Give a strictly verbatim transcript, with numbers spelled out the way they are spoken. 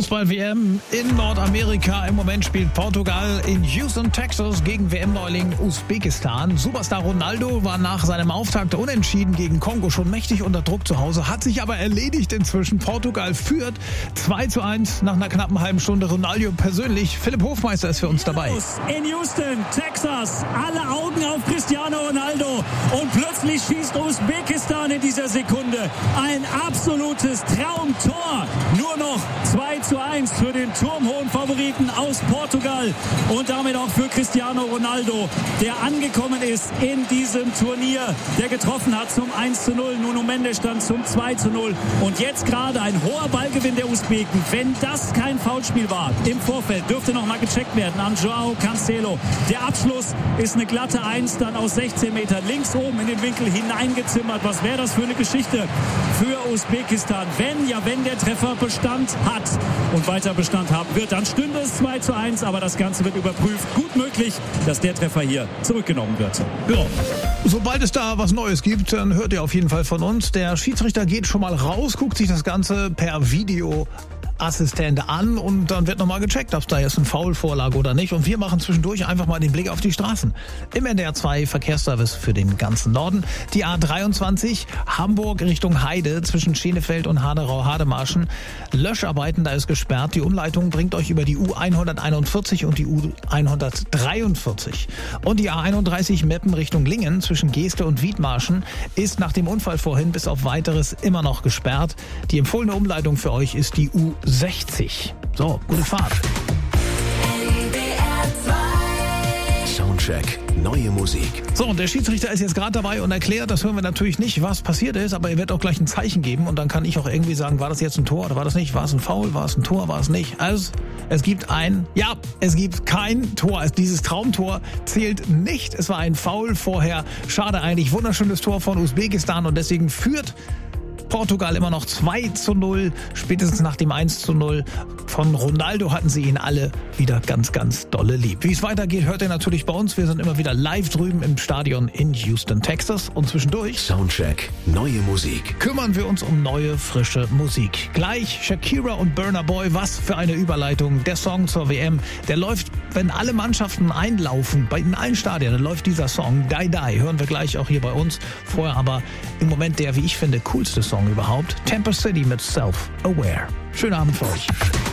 Fußball-W M in Nordamerika. Im Moment spielt Portugal in Houston, Texas gegen W M-Neuling Usbekistan. Superstar Ronaldo war nach seinem Auftakt unentschieden gegen Kongo schon mächtig unter Druck zu Hause, hat sich aber erledigt inzwischen. Portugal führt zwei zu eins nach einer knappen halben Stunde. Ronaldo persönlich. Philipp Hofmeister ist für uns dabei. In Houston, Texas, alle Augen auf Cristiano Ronaldo und plötzlich schießt Usbekistan in dieser Sekunde ein absolutes Traumtor. Nur noch zwei zu eins für den turmhohen Favoriten aus Portugal und damit auch für Cristiano Ronaldo, der angekommen ist in diesem Turnier, der getroffen hat zum eins zu null. Nuno Mendes stand zum zwei zu null und jetzt gerade ein hoher Ballgewinn der Usbeken. Wenn das kein Foulspiel war im Vorfeld, dürfte noch mal gecheckt werden an Joao Cancelo. Der Abschluss ist eine glatte eins, dann aus sechzehn Metern links oben in den Winkel hineingezimmert. Was wäre das für eine Geschichte für Usbekistan, wenn, ja wenn der Treffer Bestand hat und weiter Bestand haben wird, dann stünde es zwei zu eins, aber das Ganze wird überprüft. Gut möglich, dass der Treffer hier zurückgenommen wird. Ja, sobald es da was Neues gibt, dann hört ihr auf jeden Fall von uns. Der Schiedsrichter geht schon mal raus, guckt sich das Ganze per Video Assistent an und dann wird nochmal gecheckt, ob es da jetzt ein Foul vorlag oder nicht. Und wir machen zwischendurch einfach mal den Blick auf die Straßen. Im N D R zwei Verkehrsservice für den ganzen Norden. Die A dreiundzwanzig Hamburg Richtung Heide zwischen Schenefeld und Haderau-Hademarschen. Löscharbeiten, da ist gesperrt. Die Umleitung bringt euch über die U hunderteinundvierzig und die U hundertdreiundvierzig. Und die A einunddreißig Meppen Richtung Lingen zwischen Geeste und Wiedmarschen ist nach dem Unfall vorhin bis auf Weiteres immer noch gesperrt. Die empfohlene Umleitung für euch ist die U sechzig. So, gute Fahrt. Soundcheck, neue Musik. So, und der Schiedsrichter ist jetzt gerade dabei und erklärt, das hören wir natürlich nicht, was passiert ist, aber er wird auch gleich ein Zeichen geben und dann kann ich auch irgendwie sagen, war das jetzt ein Tor oder war das nicht? War es ein Foul? War es ein Tor? War es nicht? Also, es gibt ein, ja, es gibt kein Tor. Also dieses Traumtor zählt nicht. Es war ein Foul vorher. Schade eigentlich. Wunderschönes Tor von Usbekistan und deswegen führt Portugal immer noch zwei zu null. Spätestens nach dem eins zu null von Ronaldo hatten sie ihn alle wieder ganz, ganz dolle lieb. Wie es weitergeht, hört ihr natürlich bei uns. Wir sind immer wieder live drüben im Stadion in Houston, Texas. Und zwischendurch Soundcheck, neue Musik. Kümmern wir uns um neue, frische Musik. Gleich Shakira und Burna Boy. Was für eine Überleitung. Der Song zur W M, der läuft, wenn alle Mannschaften einlaufen, bei in allen Stadien, dann läuft dieser Song Die Die. Hören wir gleich auch hier bei uns. Vorher aber im Moment der, wie ich finde, coolste Song überhaupt. Temper City mit Self-Aware. Schönen Abend für euch.